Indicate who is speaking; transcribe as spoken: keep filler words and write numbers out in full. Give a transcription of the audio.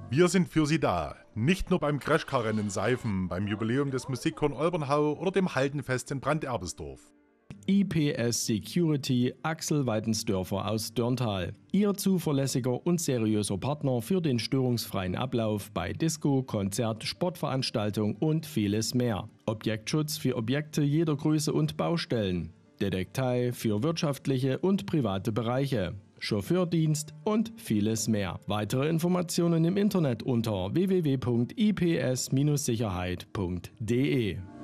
Speaker 1: Wir sind für Sie da. Nicht nur beim Crashcar-Rennen in Seifen, beim Jubiläum des Musikkorn Olbernhau oder dem Haldenfest in Branderbesdorf.
Speaker 2: I P S Security Axel Weidensdörfer aus Dörntal. Ihr zuverlässiger und seriöser Partner für den störungsfreien Ablauf bei Disco, Konzert, Sportveranstaltung und vieles mehr. Objektschutz für Objekte jeder Größe und Baustellen. Detektei für wirtschaftliche und private Bereiche. Chauffeurdienst und vieles mehr. Weitere Informationen im Internet unter w w w punkt i p s Sicherheit punkt d e.